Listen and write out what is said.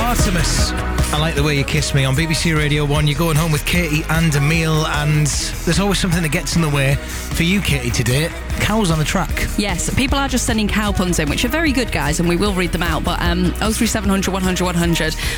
Artemis, I Like the Way You Kiss Me on BBC Radio 1. You're going home with Katie and Emil, and there's always something that gets in the way for you, Katie, today. Cows on the track. Yes, people are just sending cow puns in, which are very good, guys, and we will read them out. But 03700 100 100.